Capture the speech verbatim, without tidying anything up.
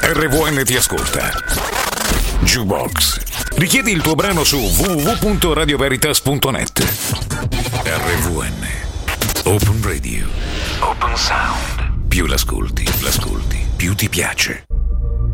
R V N ti ascolta. Jukebox. Richiedi il tuo brano su w w w punto radio veritas punto net. R V N. Open Radio. Open Sound. Più l'ascolti, l'ascolti, più ti piace.